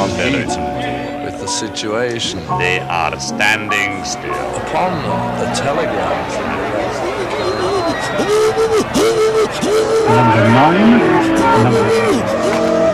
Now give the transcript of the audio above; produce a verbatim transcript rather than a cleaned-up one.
can't beat with the situation. They are standing still. Upon the telegrams. Number nine, number